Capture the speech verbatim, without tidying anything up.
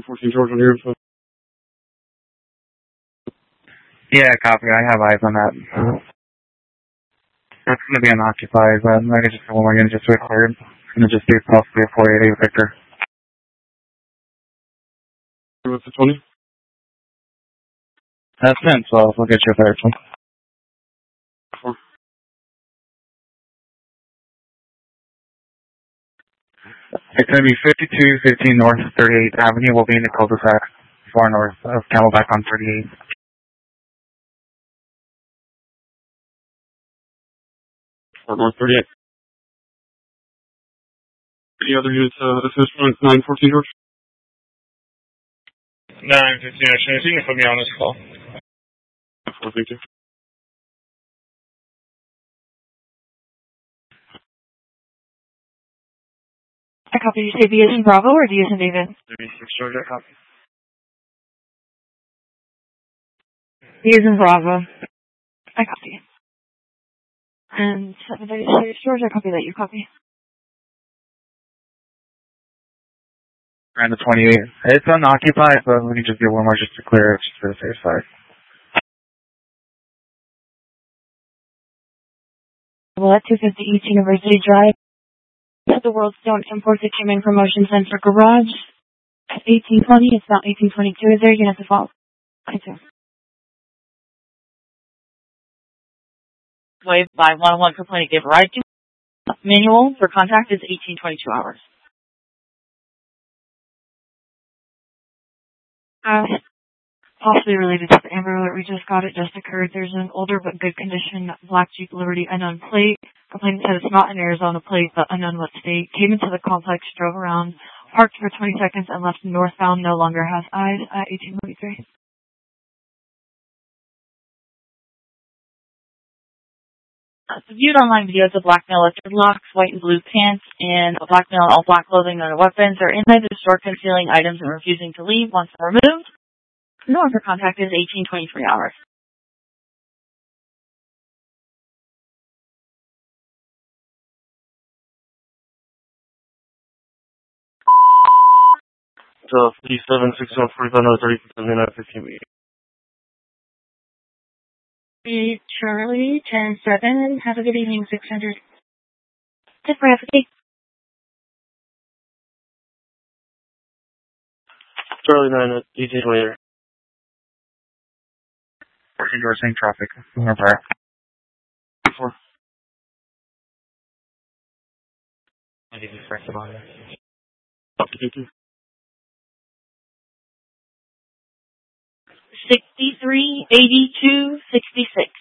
fourteen George on your info. Yeah, copy. I have eyes on that. That's going to be unoccupied, but I'm going to just go one more unit just to cleared. It's going to just be possibly a four eight eight Victor. What's the twenty? That's ten twelve. We'll get you a third one. Four. It's going to be fifty-two fifteen North thirty-eighth Avenue. We'll be in the cul-de-sac far north of Camelback on thirty-eight. Far north thirty-eight. Any other units uh, assist on nine fourteen George? nine fifteen, actually. You can put me on this call. four, thank you. I copy. Did you say B as in Bravo or D as in David? thirty-six Georgia, copy. B as in Bravo. I copy. And seven thirty-six Georgia, I copy that. You copy. Around the twenty-eight. It's unoccupied, but we can just do one more just to clear it, just for the safe side. Well, at two fifty East University Drive. The World Stone Imports that came in from Motion Center Garage. eighteen twenty, it's now eighteen twenty-two. Is there unit to fault? twenty-two. Wave by one oh one complaint give right to manual for contact is eighteen twenty-two hours. Uh, possibly related to the Amber Alert we just got. It just occurred. There's an older but good condition black Jeep Liberty unknown plate. Complainant said it's not an Arizona plate, but unknown what state. Came into the complex, drove around, parked for twenty seconds, and left northbound. No longer has eyes at eighteen twenty-three. Viewed online videos of black male with dreadlocks, white and blue pants, and a black male in all black clothing and weapons are inside the store concealing items and refusing to leave once they're removed. No one for contact is eighteen twenty-three hours. So, fifty-seven, sixty-one, forty-five, another thirty, seventy-nine, fifteen. Hey, Charlie, ten seven. Have a good evening, six hundred. Good for Africa. Charlie nine, eighteen twenty. fourteen George, same traffic. Remember. Four. I think he's correct about it. Thank you. sixty-three eighty-two sixty-six.